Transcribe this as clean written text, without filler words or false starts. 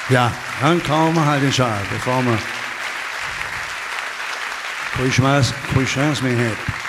Ja, dan komen we dus uit. We komen. Goeie chance mee hebben.